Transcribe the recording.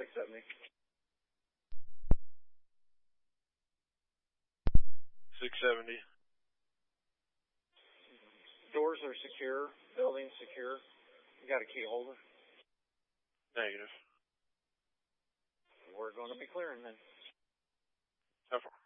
670. 670. Doors are secure. Building secure. You got a key holder? Negative. We're going to be clearing then. How far?